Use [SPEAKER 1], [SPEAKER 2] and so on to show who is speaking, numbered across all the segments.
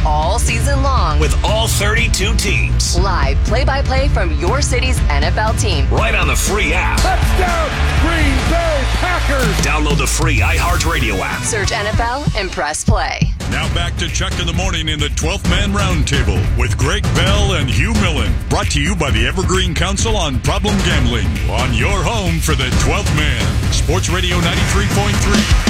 [SPEAKER 1] all season long.
[SPEAKER 2] With all 32 teams.
[SPEAKER 1] Live play-by-play from your city's NFL team.
[SPEAKER 2] Right on the free app.
[SPEAKER 3] Touchdown, Green Bay Packers.
[SPEAKER 2] Download the free iHeartRadio app.
[SPEAKER 1] Search NFL and press play.
[SPEAKER 4] Now back to Chuck in the Morning in the 12th Man Roundtable with Greg Bell and Hugh Millen. Brought to you by the Evergreen Council on Problem Gambling. On your home for the 12th Man. Sports Radio 93.3.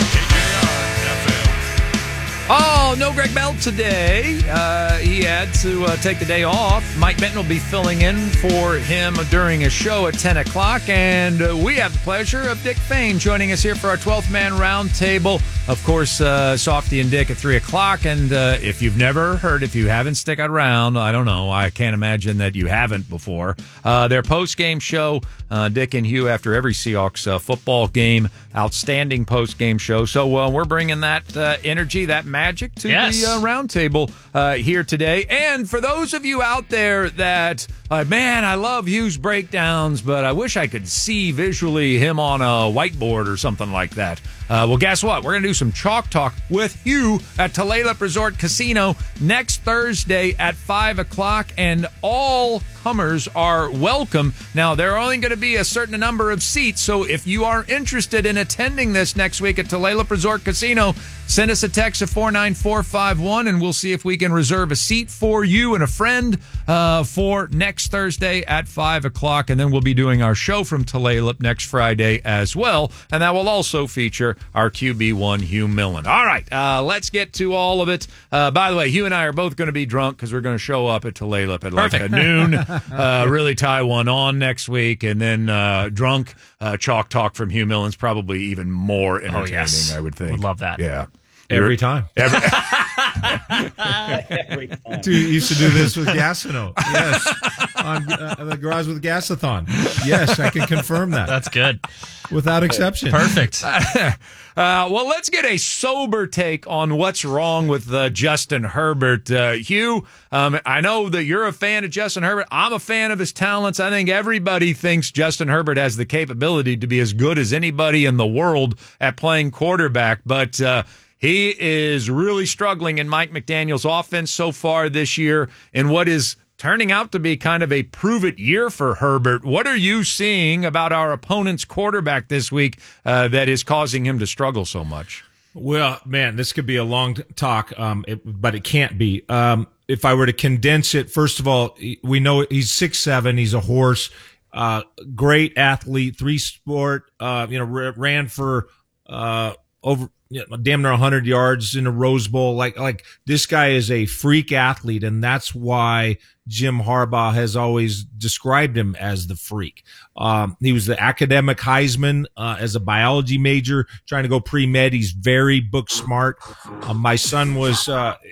[SPEAKER 5] Oh, no Greg Bell today. He had to take the day off. Mike Benton will be filling in for him during a show at 10 o'clock. And we have the pleasure of Dick Fain joining us here for our 12th Man Roundtable. Of course, Softy and Dick at 3 o'clock. And if you've never heard, if you haven't stuck around, I don't know. I can't imagine that you haven't before. Their post-game show, Dick and Hugh, after every Seahawks football game, outstanding post-game show. So we're bringing that energy, that magic to the roundtable here today. And for those of you out there that, man, I love Hugh's breakdowns, but I wish I could see visually him on a whiteboard or something like that. Well, guess what? We're going to do some chalk talk with Hugh at Tulalip Resort Casino next Thursday at 5 o'clock, and all comers are welcome. Now, there are only going to be a certain number of seats, so if you are interested in attending this next week at Tulalip Resort Casino, send us a text at 49451, and we'll see if we can reserve a seat for you and a friend for next Thursday at 5 o'clock, and then we'll be doing our show from Tulalip next Friday as well, and that will also feature our QB1, Hugh Millen. All right, let's get to all of it. By the way, Hugh and I are both going to be drunk because we're going to show up at Tulalip at like noon, really tie one on next week, and then drunk chalk talk from Hugh Millen's probably even more entertaining, I would think.
[SPEAKER 6] Would love that.
[SPEAKER 5] Yeah.
[SPEAKER 7] Every time.
[SPEAKER 8] Every time.
[SPEAKER 7] Dude, used to do this with Gassino. Yes. On the Garage with Gasathon. Yes, I can confirm that.
[SPEAKER 6] That's good.
[SPEAKER 7] Without exception.
[SPEAKER 6] Perfect.
[SPEAKER 5] Well, let's get a sober take on what's wrong with Justin Herbert. Hugh, I know that you're a fan of Justin Herbert. I'm a fan of his talents. I think everybody thinks Justin Herbert has the capability to be as good as anybody in the world at playing quarterback, but he is really struggling in Mike McDaniel's offense so far this year in what is turning out to be kind of a prove-it year for Herbert. What are you seeing about our opponent's quarterback this week that is causing him to struggle so much?
[SPEAKER 7] Well, man, this could be a long talk, but it can't be. If I were to condense it, first of all, we know he's 6'7", he's a horse, great athlete, three-sport, ran for over damn near 100 yards in a Rose Bowl. Like this guy is a freak athlete, and that's why Jim Harbaugh has always described him as the freak. He was the academic Heisman as a biology major, trying to go pre-med. He's very book smart. My son was,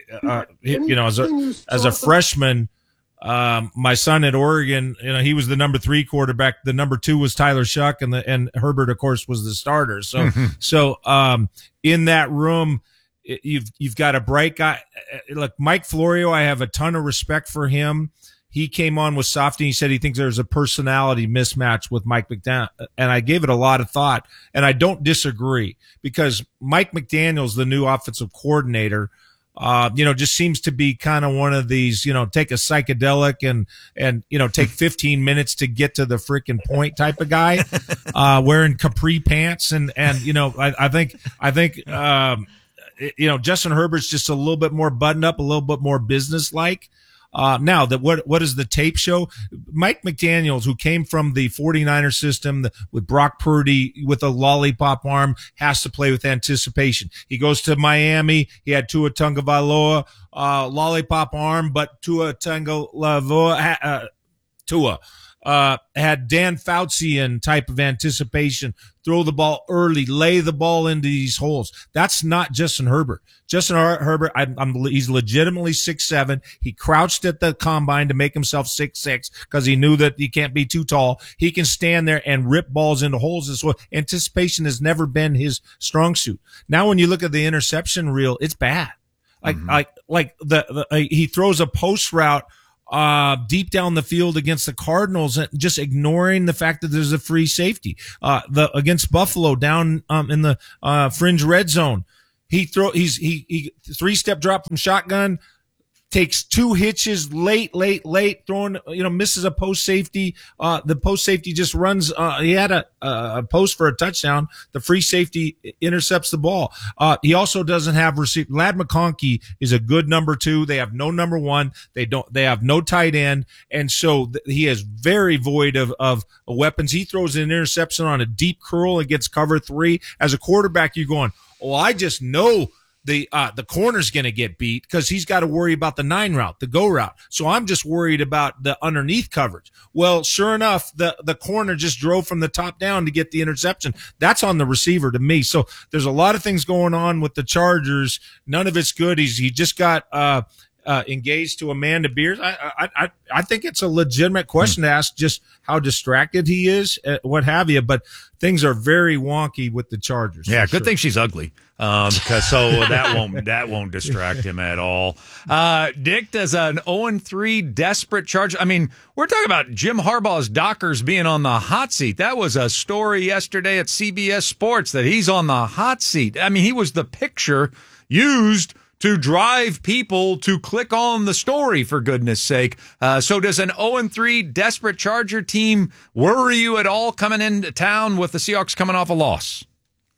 [SPEAKER 7] as a freshman. My son at Oregon, he was the number 3 quarterback. The number 2 was Tyler Shuck, and Herbert, of course, was the starter. So in that room, you've got a bright guy. Look, Mike Florio, I have a ton of respect for him. He came on with Softy. He said he thinks there's a personality mismatch with Mike McDaniel, and I gave it a lot of thought, and I don't disagree because Mike McDaniel's the new offensive coordinator. Just seems to be kind of one of these, take a psychedelic and take 15 minutes to get to the freaking point type of guy, wearing capri pants. I think Justin Herbert's just a little bit more buttoned up, a little bit more business-like. Now, what does the tape show? Mike McDaniels, who came from the 49er system with Brock Purdy with a lollipop arm, has to play with anticipation. He goes to Miami. He had Tua Tagovailoa, lollipop arm, but Tua Tagovailoa, had Dan Faucian type of anticipation, throw the ball early, lay the ball into these holes. That's not Justin Herbert. Justin Herbert, he's legitimately 6'7". He crouched at the combine to make himself 6'6" because he knew that he can't be too tall. He can stand there and rip balls into holes as well. Anticipation has never been his strong suit. Now, when you look at the interception reel, it's bad. He throws a post route deep down the field against the Cardinals, and just ignoring the fact that there's a free safety. Against Buffalo down in the fringe red zone, he 3-step drop from shotgun, takes 2 hitches late, throwing, misses a post safety. The post safety just runs. He had a post for a touchdown. The free safety intercepts the ball. He also doesn't have receiver. Ladd McConkey is a good number 2. They have no number 1. They have no tight end. And so he is very void of weapons. He throws an interception on a deep curl and gets cover 3. As a quarterback, you're going, I just know the corner's going to get beat because he's got to worry about the 9 route, the go route. So I'm just worried about the underneath coverage. Well, sure enough, the corner just drove from the top down to get the interception. That's on the receiver to me. So there's a lot of things going on with the Chargers. None of it's good. He just got engaged to Amanda Beers. I think it's a legitimate question to ask just how distracted he is, what have you. But things are very wonky with the Chargers.
[SPEAKER 5] Yeah, good thing she's ugly. Because that won't distract him at all. Dick, does an 0-3 desperate Charger? I mean, we're talking about Jim Harbaugh's Dockers being on the hot seat. That was a story yesterday at CBS Sports that he's on the hot seat. I mean, he was the picture used to drive people to click on the story, for goodness sake. So does an 0-3 desperate Charger team worry you at all coming into town with the Seahawks coming off a loss?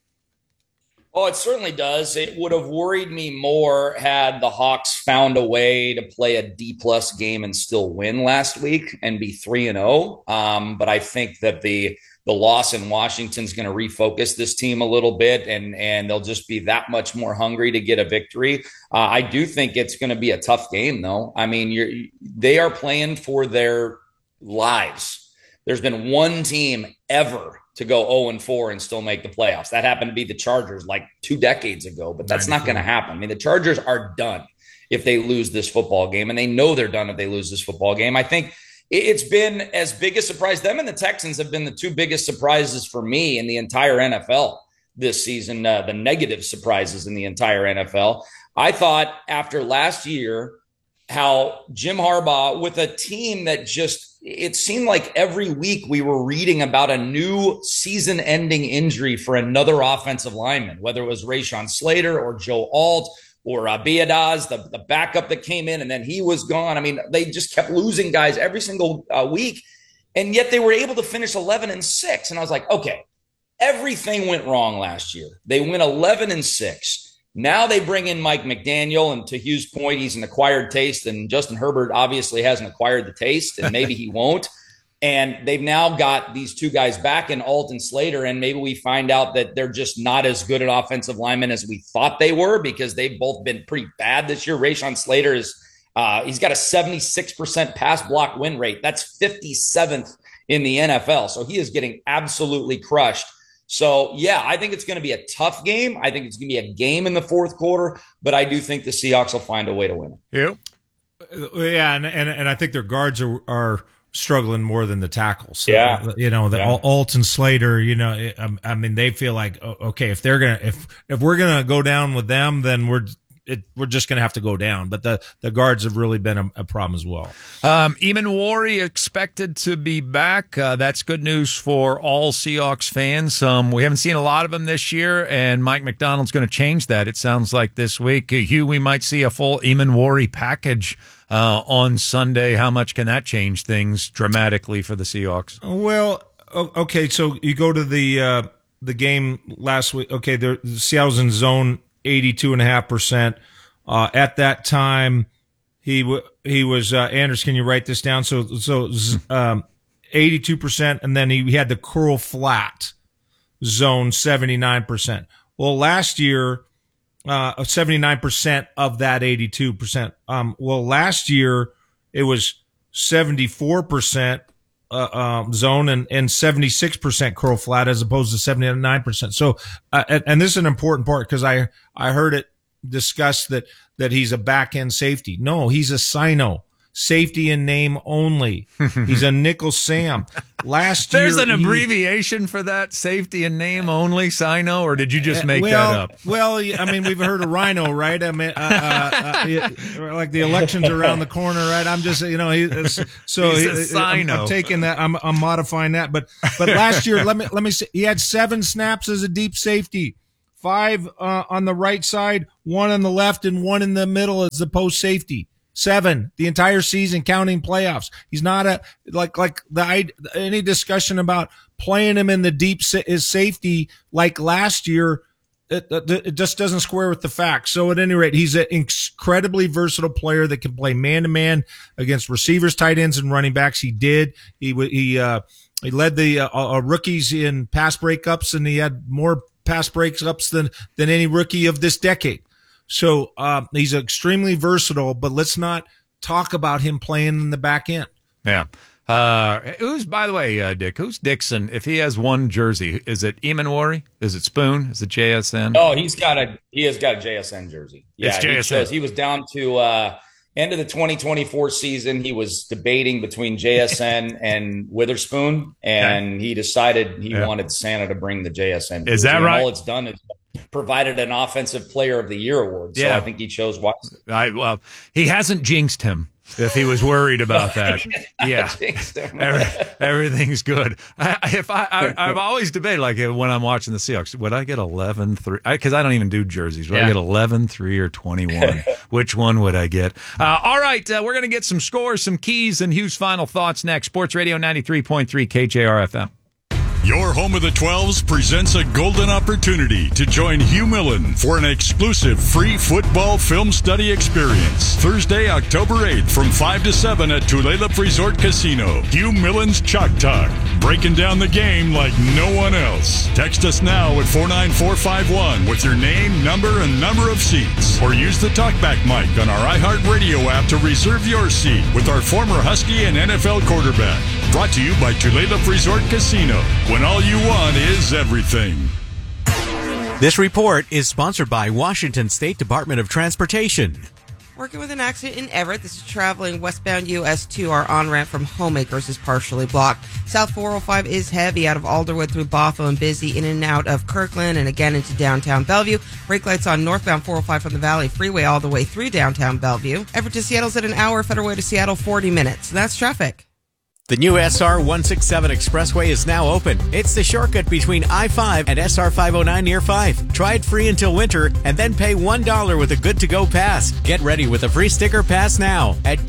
[SPEAKER 6] Oh, it certainly does. It would have worried me more had the Hawks found a way to play a D-plus game and still win last week and be 3-0. But I think that the loss in Washington is going to refocus this team a little bit, and they'll just be that much more hungry to get a victory. I do think it's going to be a tough game, though. I mean, they are playing for their lives. There's been one team ever to go 0-4 and still make the playoffs. That happened to be the Chargers like 2 decades ago, but that's not going to happen. I mean, the Chargers are done if they lose this football game, and they know they're done if they lose this football game. I think it's been as big a surprise. Them and the Texans have been the 2 biggest surprises for me in the entire NFL this season, the negative surprises in the entire NFL. I thought after last year, how Jim Harbaugh, with a team that just, it seemed like every week we were reading about a new season-ending injury for another offensive lineman, whether it was Rashawn Slater or Joe Alt or Biadasz, the backup that came in, and then he was gone. I mean, they just kept losing guys every single week, and yet they were able to finish 11-6. And I was like, okay, everything went wrong last year. They went 11-6. Now they bring in Mike McDaniel, and to Hugh's point, he's an acquired taste, and Justin Herbert obviously hasn't acquired the taste, and maybe he won't. And they've now got these 2 guys back in Alt and Slater, and maybe we find out that they're just not as good at offensive linemen as we thought they were, because they've both been pretty bad this year. Rashawn Slater is he's got a 76% pass block win rate. That's 57th in the NFL. So he is getting absolutely crushed. So, yeah, I think it's going to be a tough game. I think it's going to be a game in the fourth quarter, but I do think the Seahawks will find a way to win it.
[SPEAKER 7] Yeah, and I think their guards are struggling more than the tackles.
[SPEAKER 6] Yeah.
[SPEAKER 7] Alt and Slater, I mean, they feel like, okay, if we're going to go down with them, then we're just going to have to go down. But the guards have really been a problem as well.
[SPEAKER 5] Eamon Wari expected to be back. That's good news for all Seahawks fans. We haven't seen a lot of them this year, and Mike McDonald's going to change that, it sounds like, this week. Hugh, we might see a full Eamon Wari package on Sunday. How much can that change things dramatically for the Seahawks?
[SPEAKER 7] Well, okay, so you go to the game last week. Okay, the Seattle's in zone 82.5%. At that time, he was Anders. Can you write this down? So 82%, and then he had the curl flat zone 79%. Well, last year, 79% of that 82%. Well, last year it was 74% zone and 76% curl flat as opposed to 79%. So, and this is an important part because I heard it discussed that he's a back end safety. No, he's a Sino. Safety in name only. He's a nickel Sam. Last year,
[SPEAKER 5] there's an abbreviation for that, safety in name only, Sino, or did you just make that up?
[SPEAKER 7] Well, I mean, we've heard of Rhino, right? I mean, like the election's around the corner, right? I'm just,
[SPEAKER 5] he's a Sino.
[SPEAKER 7] I'm taking that. I'm modifying that. But last year, let me say, he had 7 snaps as a deep safety, 5 on the right side, 1 on the left, and 1 in the middle as the post safety. 7 the entire season, counting playoffs. He's not any discussion about playing him in the deep safety like last year. It just doesn't square with the facts. So at any rate, he's an incredibly versatile player that can play man-to-man against receivers, tight ends, and running backs. He did. He led the rookies in pass breakups, and he had more pass breakups than any rookie of this decade. So he's extremely versatile, but let's not talk about him playing in the back end.
[SPEAKER 5] Yeah. Who's, by the way, Dick, who's Dixon? If he has one jersey, is it Emanwari? Is it Spoon? Is it JSN?
[SPEAKER 6] Oh, he has got a JSN jersey. Yeah,
[SPEAKER 5] it's JSN.
[SPEAKER 6] He was down to end of the 2024 season. He was debating between JSN and Witherspoon, and he decided he wanted Santa to bring the JSN jersey.
[SPEAKER 5] Is that right?
[SPEAKER 6] And all it's done is provided an Offensive Player of the Year award. So I think he chose wisely.
[SPEAKER 5] Well, he hasn't jinxed him. If he was worried about that, yeah, everything's good. I've always debated, like when I'm watching the Seahawks, would I get 11-3? Because I don't even do jerseys. Would I get 11-3 or 21? Which one would I get? All right, we're going to get some scores, some keys, and Hugh's final thoughts next. Sports Radio 93.3 KJR FM.
[SPEAKER 4] Your home of the 12s presents a golden opportunity to join Hugh Millen for an exclusive free football film study experience. Thursday, October 8th from 5 to 7 at Tulalip Resort Casino. Hugh Millen's Chalk Talk, breaking down the game like no one else. Text us now at 49451 with your name, number, and number of seats. Or use the TalkBack mic on our iHeartRadio app to reserve your seat with our former Husky and NFL quarterback. Brought to you by Tulalip Resort Casino. When all you want is everything.
[SPEAKER 8] This report is sponsored by Washington State Department of Transportation.
[SPEAKER 9] Working with an accident in Everett. This is traveling westbound US 2. Our on-ramp from Homeacres is partially blocked. South 405 is heavy out of Alderwood through Bothell and busy in and out of Kirkland and again into downtown Bellevue. Brake lights on northbound 405 from the Valley Freeway all the way through downtown Bellevue. Everett to Seattle's at an hour. Federal Way to Seattle, 40 minutes. That's traffic.
[SPEAKER 8] The new SR 167 Expressway is now open. It's the shortcut between I-5 and SR 509 near 5. Try it free until winter and then pay $1 with a Good2Go pass. Get ready with a free sticker pass now at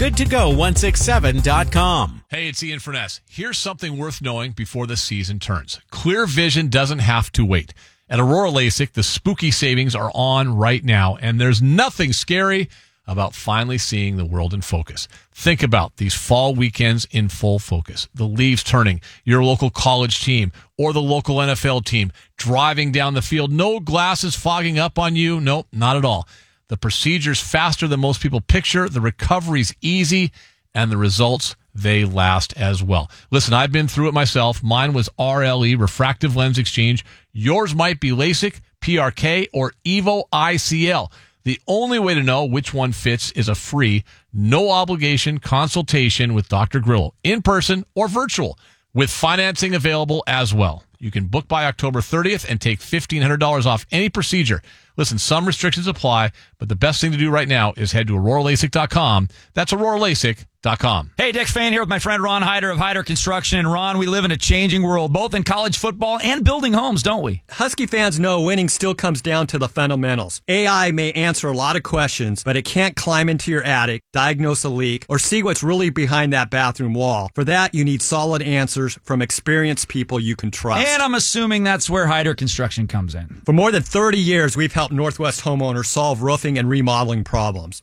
[SPEAKER 8] goodtogo167.com.
[SPEAKER 10] Hey, it's Ian Furness. Here's something worth knowing before the season turns. Clear vision doesn't have to wait. At Aurora LASIK, the spooky savings are on right now, and there's nothing scary about finally seeing the world in focus. Think about these fall weekends in full focus. The leaves turning, your local college team or the local NFL team driving down the field. No glasses fogging up on you. Nope, not at all. The procedure's faster than most people picture. The recovery's easy, and the results, they last as well. Listen, I've been through it myself. Mine was RLE, refractive lens exchange. Yours might be LASIK, PRK, or EVO ICL. The only way to know which one fits is a free, no-obligation consultation with Dr. Grillo, in person or virtual, with financing available as well. You can book by October 30th and take $1,500 off any procedure. Listen, some restrictions apply, but the best thing to do right now is head to AuroraLASIK.com. That's AuroraLASIK.com.
[SPEAKER 11] Hey, Dick Fan here with my friend Ron Hyder of Hyder Construction. And Ron, we live in a changing world, both in college football and building homes, don't we?
[SPEAKER 12] Husky fans know winning still comes down to the fundamentals. AI may answer a lot of questions, but it can't climb into your attic, diagnose a leak, or see what's really behind that bathroom wall. For that, you need solid answers from experienced people you can trust.
[SPEAKER 11] And I'm assuming that's where Hyder Construction comes in.
[SPEAKER 12] For more than 30 years, we've helped Northwest homeowners solve roofing and remodeling problems.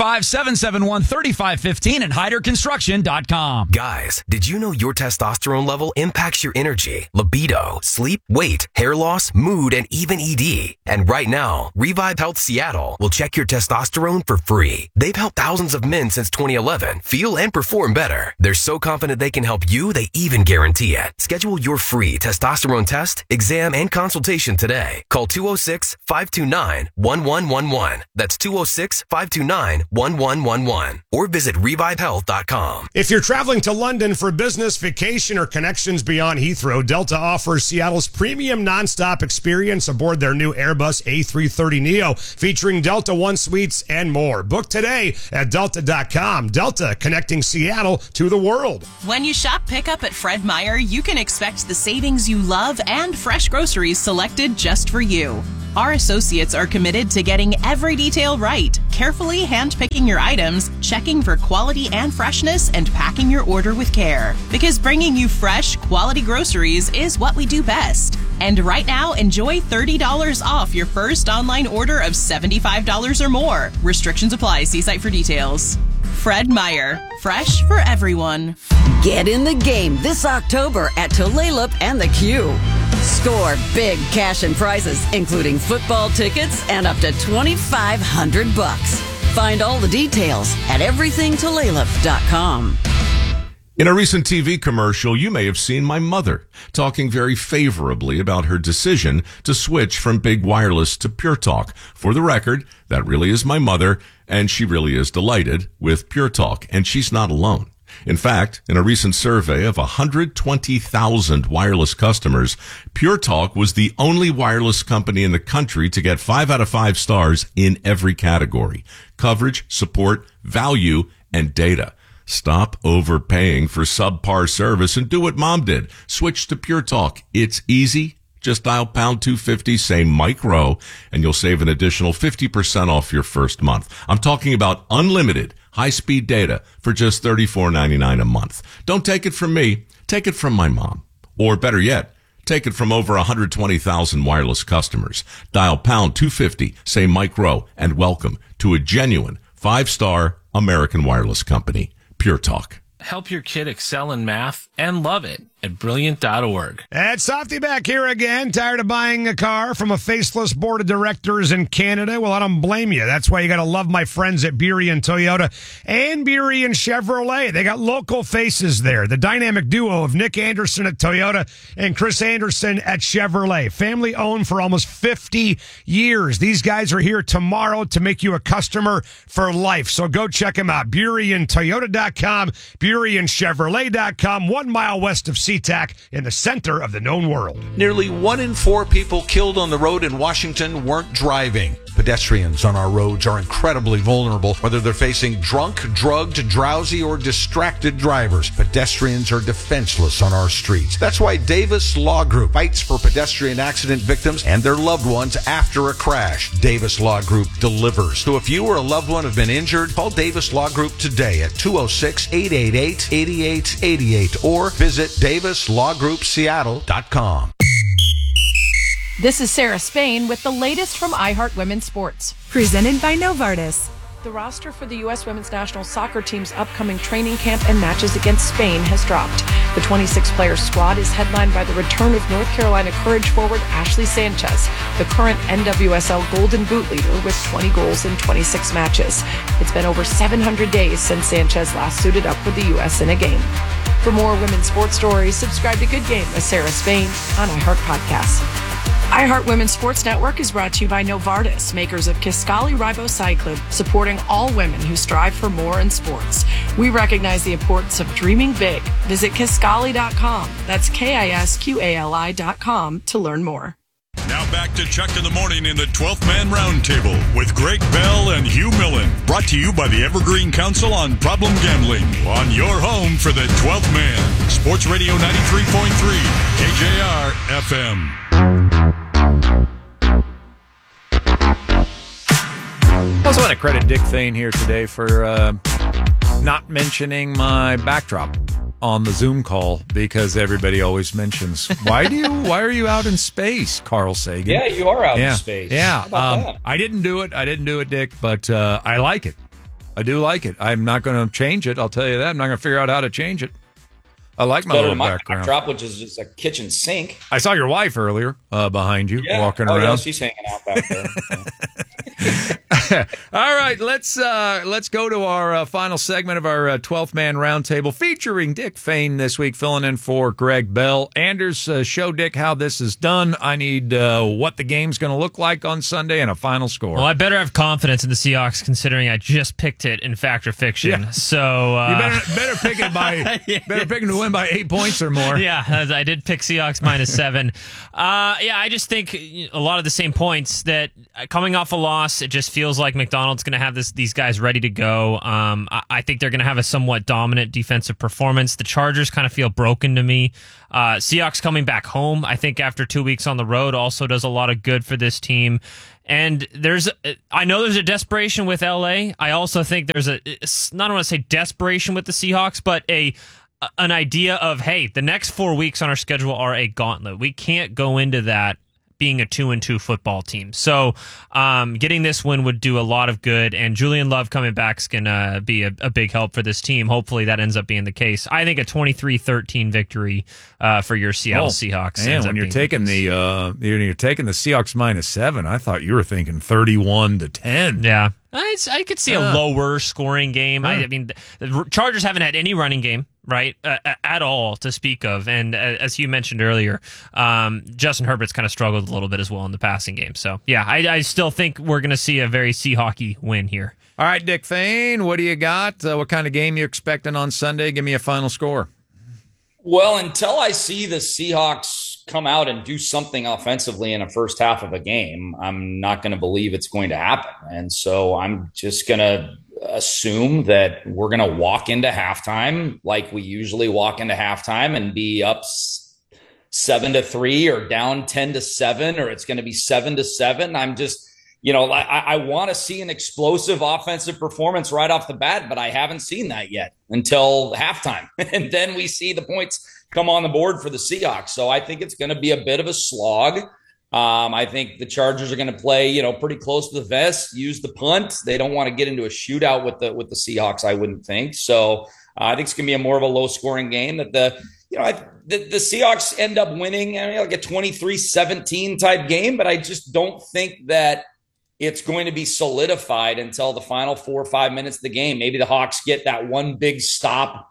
[SPEAKER 11] 425-771-3515 and HyderConstruction.com.
[SPEAKER 13] Guys, did you know your testosterone level impacts your energy, libido, sleep, weight, hair loss, mood, and even ED? And right now, Revive Health Seattle will check your testosterone for free. They've helped thousands of men since 2011 feel and perform better. They're so confident they can help you, they even guarantee it. Schedule your free testosterone test, exam, and consultation today. Call 206-529-1111. That's 206-529-1111. Or visit revivehealth.com.
[SPEAKER 14] If you're traveling to London for business, vacation, or connections beyond Heathrow, Delta offers Seattle's premium nonstop experience aboard their new Airbus A330neo, featuring Delta One suites and more. Book today at delta.com. Delta, connecting Seattle to the world.
[SPEAKER 15] When you shop pickup at Fred Meyer, you can expect the savings you love and fresh groceries selected just for you. Our associates are committed to getting every detail right, carefully handpicking your items, checking for quality and freshness, and packing your order with care. Because bringing you fresh, quality groceries is what we do best. And right now, enjoy $30 off your first online order of $75 or more. Restrictions apply. See site for details. Fred Meyer. Fresh for everyone.
[SPEAKER 16] Get in the game this October at Tulalip and the Q. Score big cash and prizes, including football tickets and up to $2,500. Find all the details at everythingtulalip.com.
[SPEAKER 17] In a recent TV commercial, you may have seen my mother talking very favorably about her decision to switch from big wireless to Pure Talk. For the record, that really is my mother, and she really is delighted with Pure Talk, and she's not alone. In fact, in a recent survey of 120,000 wireless customers, Pure Talk was the only wireless company in the country to get 5 out of 5 stars in every category: coverage, support, value, and data. Stop overpaying for subpar service and do what Mom did. Switch to Pure Talk. It's easy. Just dial pound 250, say Mike Rowe, and you'll save an additional 50% off your first month. I'm talking about unlimited high-speed data for just $34.99 a month. Don't take it from me. Take it from my mom. Or better yet, take it from over 120,000 wireless customers. Dial pound 250, say Mike Rowe, and welcome to a genuine 5-star American wireless company. Pure Talk.
[SPEAKER 18] Help your kid excel in math and love it at Brilliant.org.
[SPEAKER 14] And Softy back here again. Tired of buying a car from a faceless board of directors in Canada? Well, I don't blame you. That's why you got to love my friends at Burien Toyota and Burien Chevrolet. They got local faces there. The dynamic duo of Nick Anderson at Toyota and Chris Anderson at Chevrolet. Family owned for almost 50 years. These guys are here tomorrow to make you a customer for life. So go check them out. BurienToyota.com, BurienChevrolet.com, 1 mile west of SeaTac in the center of the known world.
[SPEAKER 19] Nearly 1 in 4 people killed on the road in Washington weren't driving. Pedestrians on our roads are incredibly vulnerable, whether they're facing drunk, drugged, drowsy, or distracted drivers. Pedestrians are defenseless on our streets. That's why Davis Law Group fights for pedestrian accident victims and their loved ones after a crash. Davis Law Group delivers. So if you or a loved one have been injured, call Davis Law Group today at 206-888-8888 or visit DavisLawGroupSeattle.com.
[SPEAKER 20] This is Sarah Spain with the latest from iHeart Women's Sports.
[SPEAKER 21] Presented by Novartis.
[SPEAKER 20] The roster for the U.S. Women's National Soccer Team's upcoming training camp and matches against Spain has dropped. The 26-player squad is headlined by the return of North Carolina Courage forward Ashley Sanchez, the current NWSL Golden Boot leader with 20 goals in 26 matches. It's been over 700 days since Sanchez last suited up with the U.S. in a game. For more women's sports stories, subscribe to Good Game with Sarah Spain on iHeart Podcasts. iHeart Women's Sports Network is brought to you by Novartis, makers of Kisqali Ribociclib, supporting all women who strive for more in sports. We recognize the importance of dreaming big. Visit Kisqali.com. That's KISQALI.com to learn more.
[SPEAKER 4] Now back to Chuck in the Morning in the 12th Man Roundtable with Greg Bell and Hugh Millen. Brought to you by the Evergreen Council on Problem Gambling. On your home for the 12th Man. Sports Radio 93.3 KJR FM.
[SPEAKER 5] I also want to credit Dick Fain here today for not mentioning my backdrop on the Zoom call, because everybody always mentions, why are you out in space, Carl Sagan?
[SPEAKER 6] Yeah, you are out in space.
[SPEAKER 5] Yeah.
[SPEAKER 6] How about that?
[SPEAKER 5] I didn't do it, Dick, but I like it. I do like it. I'm not going to change it. I'll tell you that. I'm not going to figure out how to change it. I like my little background.
[SPEAKER 6] Backdrop, which is just a kitchen sink.
[SPEAKER 5] I saw your wife earlier behind you walking around.
[SPEAKER 6] Yeah, she's hanging out back there.
[SPEAKER 5] All right, let's go to our final segment of our 12th Man Roundtable featuring Dick Fain this week, filling in for Greg Bell. Anders, show Dick how this is done. I need what the game's going to look like on Sunday and a final score.
[SPEAKER 22] Well, I better have confidence in the Seahawks, considering I just picked it in Fact or Fiction. Yeah. So
[SPEAKER 5] you better pick it by better pick them to win by 8 points or more.
[SPEAKER 22] Yeah, I did pick Seahawks -7. I just think a lot of the same points that coming off a loss, it just feels like like McDonald's going to have these guys ready to go. I think they're going to have a somewhat dominant defensive performance. The Chargers kind of feel broken to me. Seahawks coming back home, I think after 2 weeks on the road, also does a lot of good for this team. And I know there's a desperation with LA. I also think there's I don't want to say desperation with the Seahawks, but an idea of, hey, the next 4 weeks on our schedule are a gauntlet. We can't go into that being a 2-2 football team. So getting this win would do a lot of good, and Julian Love coming back is going to be a big help for this team. Hopefully that ends up being the case. I think a 23-13 victory for your Seattle Seahawks.
[SPEAKER 5] And when you're taking the Seahawks -7, I thought you were thinking 31-10.
[SPEAKER 22] Yeah. I could see a lower scoring game. I mean, the Chargers haven't had any running game, right, at all to speak of. And as you mentioned earlier, Justin Herbert's kind of struggled a little bit as well in the passing game. So, yeah, I still think we're going to see a very Seahawky win here.
[SPEAKER 5] All right, Dick Fain, what do you got? What kind of game you expecting on Sunday? Give me a final score.
[SPEAKER 6] Well, until I see the Seahawks come out and do something offensively in the first half of a game, I'm not going to believe it's going to happen. And so I'm just going to assume that we're going to walk into halftime like we usually walk into halftime and be up 7-3 or down 10-7, or it's going to be 7-7. I'm just, I want to see an explosive offensive performance right off the bat, but I haven't seen that yet until halftime. And then we see the points come on the board for the Seahawks. So I think it's going to be a bit of a slog. I think the Chargers are going to play, pretty close to the vest, use the punt. They don't want to get into a shootout with the Seahawks, I wouldn't think. So I think it's going to be a more of a low scoring game that the Seahawks end up winning, like a 23-17 type game, but I just don't think that it's going to be solidified until the final 4 or 5 minutes of the game. Maybe the Hawks get that one big stop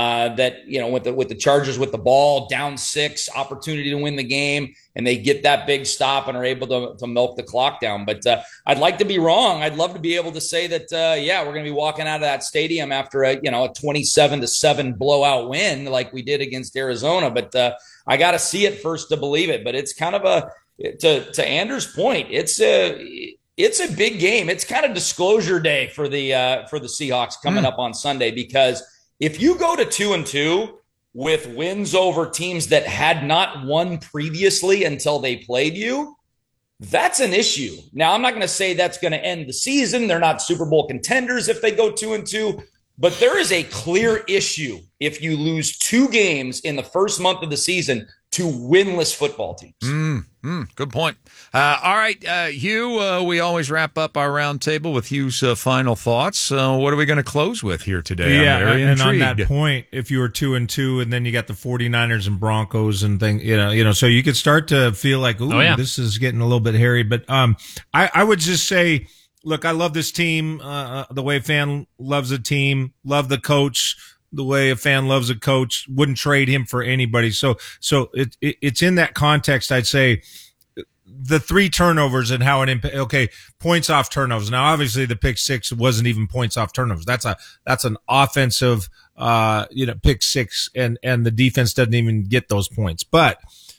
[SPEAKER 6] with the Chargers with the ball down 6, opportunity to win the game, and they get that big stop and are able to milk the clock down. But I'd like to be wrong. I'd love to be able to say that, we're going to be walking out of that stadium after a 27-7 blowout win like we did against Arizona. But I got to see it first to believe it. But it's kind of to Andrew's point, it's a big game. It's kind of disclosure day for the Seahawks coming up on Sunday, because if you go to 2-2 with wins over teams that had not won previously until they played you, that's an issue. Now, I'm not going to say that's going to end the season. They're not Super Bowl contenders if they go 2-2, but there is a clear issue if you lose 2 games in the first month of the season to winless football teams.
[SPEAKER 5] Good point. All right, Hugh, we always wrap up our roundtable with Hugh's final thoughts. What are we going to close with here today?
[SPEAKER 7] Yeah,
[SPEAKER 5] I'm very
[SPEAKER 7] and
[SPEAKER 5] intrigued.
[SPEAKER 7] on that point, if you were 2-2 and then you got the 49ers and Broncos and things, so you could start to feel like, this is getting a little bit hairy. But I would just say, look, I love this team the way a fan loves a team, love the coach the way a fan loves a coach, wouldn't trade him for anybody. So it's in that context, I'd say, the 3 turnovers and how it points off turnovers. Now, obviously the pick 6 wasn't even points off turnovers. That's an offensive, pick 6, and the defense doesn't even get those points. But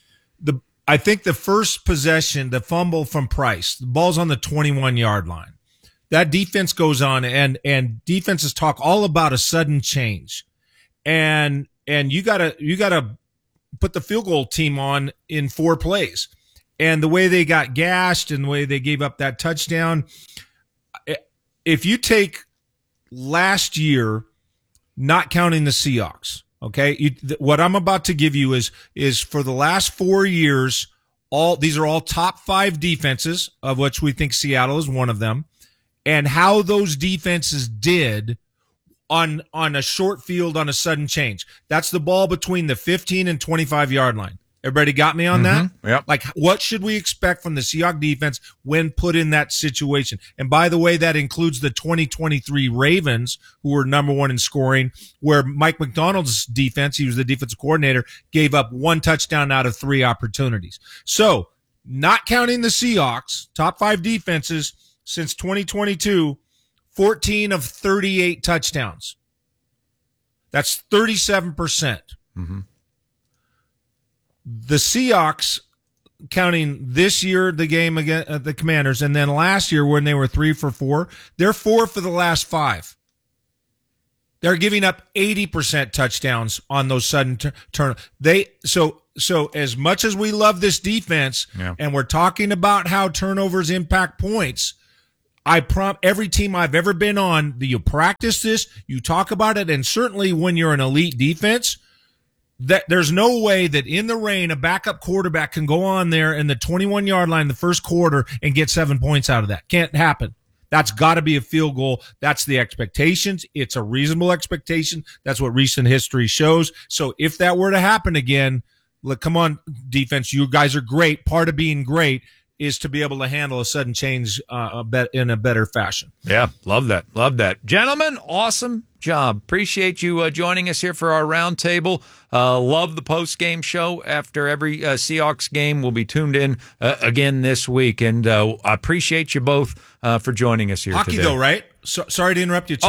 [SPEAKER 7] I think the first possession, the fumble from Price, the ball's on the 21-yard line. That defense goes on, and defenses talk all about a sudden change, and you gotta put the field goal team on in 4 plays, and the way they got gashed and the way they gave up that touchdown. If you take last year, not counting the Seahawks, okay, what I'm about to give you is for the last 4 years, these are all top 5 defenses, of which we think Seattle is one of them. And how those defenses did on a short field on a sudden change. That's the ball between the 15 and 25-yard line. Everybody got me on that?
[SPEAKER 5] Yep.
[SPEAKER 7] Like, what should we expect from the Seahawks defense when put in that situation? And by the way, that includes the 2023 Ravens, who were number 1 in scoring, where Mike McDonald's defense, he was the defensive coordinator, gave up 1 touchdown out of 3 opportunities. So, not counting the Seahawks, top 5 defenses, since 2022, 14 of 38 touchdowns. That's 37%. The Seahawks, counting this year, the game against the Commanders, and then last year when they were 3 for 4, they're 4 for the last 5. They're giving up 80% touchdowns on those sudden turn. So as much as we love this defense, and we're talking about how turnovers impact points, every team I've ever been on, you practice this, you talk about it, and certainly when you're an elite defense, that there's no way that in the rain a backup quarterback can go on there in the 21-yard line the first quarter and get 7 points out of that. Can't happen. That's got to be a field goal. That's the expectations. It's a reasonable expectation. That's what recent history shows. So if that were to happen again, look, come on, defense, you guys are great. Part of being great is to be able to handle a sudden change in a better fashion.
[SPEAKER 5] Yeah, love that. Love that. Gentlemen, awesome job. Appreciate you joining us here for our roundtable. Love the post-game show after every Seahawks game. We'll be tuned in again this week. And I appreciate you both for joining us here
[SPEAKER 7] Hockey,
[SPEAKER 5] today.
[SPEAKER 7] though, right? So, sorry to interrupt you, Chuck.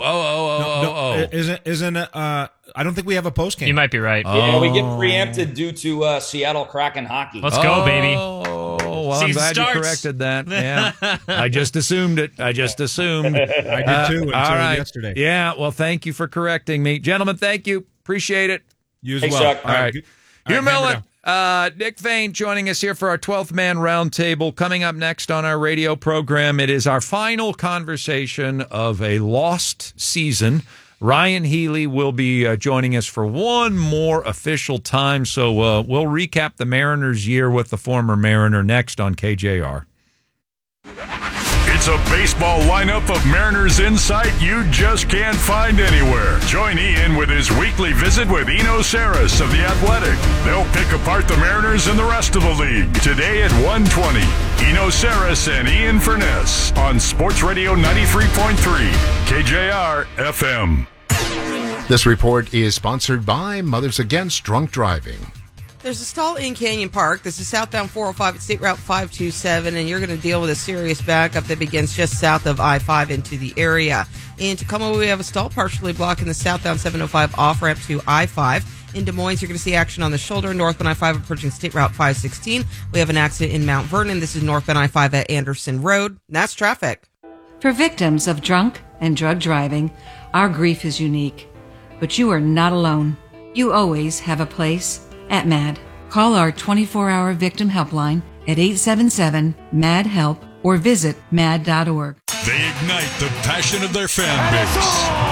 [SPEAKER 7] Isn't I don't think we have a post game.
[SPEAKER 22] You might be right.
[SPEAKER 6] Yeah, we get preempted due to Seattle Kraken hockey.
[SPEAKER 22] Let's go, baby.
[SPEAKER 5] Oh, well, I'm glad you corrected that. Yeah, I just assumed it. I just assumed.
[SPEAKER 7] I did too until yesterday.
[SPEAKER 5] Yeah, well, thank you for correcting me. Gentlemen, thank you. Appreciate it.
[SPEAKER 7] You as
[SPEAKER 6] Thanks,
[SPEAKER 7] well.
[SPEAKER 6] Chuck.
[SPEAKER 5] All right. Hugh
[SPEAKER 7] hammer
[SPEAKER 5] Millen, Nick Fain joining us here for our 12th Man Roundtable. Coming up next on our radio program, it is our final conversation of a lost season. Ryan Healy will be joining us for one more official time, so we'll recap the Mariners' year with the former Mariner next on KJR.
[SPEAKER 4] It's a baseball lineup of Mariners insight you just can't find anywhere. Join Ian with his weekly visit with Eno Saris of The Athletic. They'll pick apart the Mariners and the rest of the league today at 1:20. Eno Saris and Ian Furness on Sports Radio 93.3 KJR FM.
[SPEAKER 2] This report is sponsored by Mothers Against Drunk Driving.
[SPEAKER 9] There's a stall in Canyon Park. This is southbound 405 at State Route 527, and you're going to deal with a serious backup that begins just south of I-5 into the area. In Tacoma, we have a stall partially blocking the southbound 705 off-ramp to I-5. In Des Moines, you're going to see action on the shoulder, northbound I-5 approaching State Route 516. We have an accident in Mount Vernon. This is northbound I-5 at Anderson Road. That's traffic.
[SPEAKER 3] For victims of drunk and drug driving, our grief is unique. But you are not alone. You always have a place at MAD. Call our 24-hour victim helpline at 877-MAD-HELP or visit mad.org.
[SPEAKER 4] They ignite the passion of their fan base.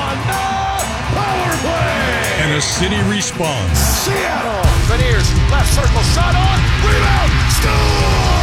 [SPEAKER 4] And a city responds.
[SPEAKER 23] Seattle! Veneers, left circle, shot on, rebound, score!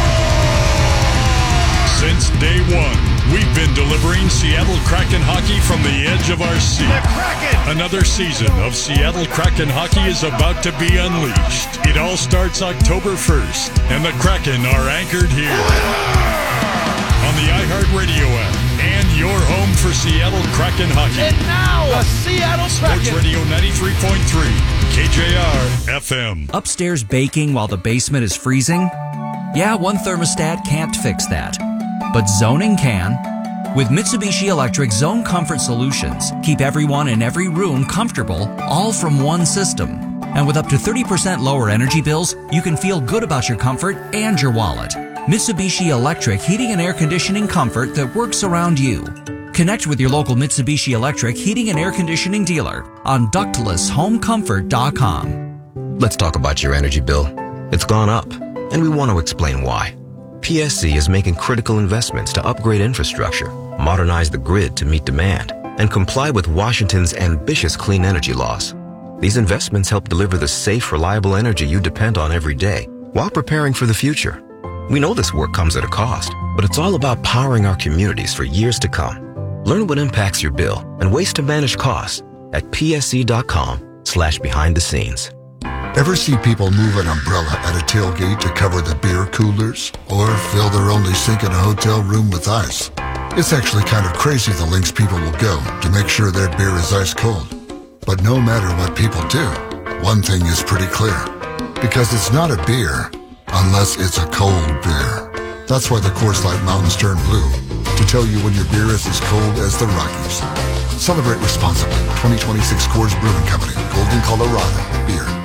[SPEAKER 4] Since day one, we've been delivering Seattle Kraken hockey from the edge of our seat.
[SPEAKER 23] The Kraken!
[SPEAKER 4] Another season of Seattle Kraken hockey is about to be unleashed. It all starts October 1st, and the Kraken are anchored here. On the iHeartRadio app, and your home for Seattle Kraken hockey.
[SPEAKER 23] And now, the Seattle Kraken!
[SPEAKER 4] Sports Radio 93.3, KJR FM.
[SPEAKER 24] Upstairs baking while the basement is freezing? Yeah, one thermostat can't fix that. But zoning can. With Mitsubishi Electric Zone Comfort Solutions, keep everyone in every room comfortable, all from one system. And with up to 30% lower energy bills, you can feel good about your comfort and your wallet. Mitsubishi Electric Heating and Air Conditioning Comfort that works around you. Connect with your local Mitsubishi Electric Heating and Air Conditioning dealer on ductlesshomecomfort.com.
[SPEAKER 13] Let's talk about your energy bill. It's gone up, and we want to explain why. PSC is making critical investments to upgrade infrastructure, modernize the grid to meet demand, and comply with Washington's ambitious clean energy laws. These investments help deliver the safe, reliable energy you depend on every day while preparing for the future. We know this work comes at a cost, but it's all about powering our communities for years to come. Learn what impacts your bill and ways to manage costs at psc.com/behind-the-scenes.
[SPEAKER 25] Ever see people move an umbrella at a tailgate to cover the beer coolers? Or fill their only sink in a hotel room with ice? It's actually kind of crazy the lengths people will go to make sure their beer is ice cold. But no matter what people do, one thing is pretty clear. Because it's not a beer unless it's a cold beer. That's why the Coors Light Mountains turn blue, to tell you when your beer is as cold as the Rockies. Celebrate responsibly. 2026 Coors Brewing Company, Golden, Colorado. Beer.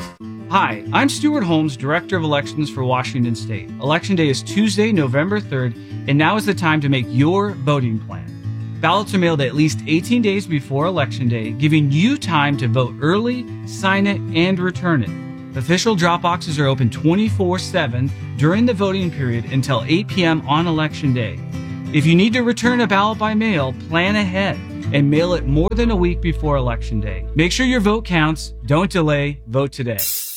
[SPEAKER 1] Hi, I'm Stuart Holmes, Director of Elections for Washington State. Election Day is Tuesday, November 3rd, and now is the time to make your voting plan. Ballots are mailed at least 18 days before Election Day, giving you time to vote early, sign it, and return it. Official drop boxes are open 24/7 during the voting period until 8 p.m. on Election Day. If you need to return a ballot by mail, plan ahead and mail it more than a week before Election Day. Make sure your vote counts. Don't delay. Vote today.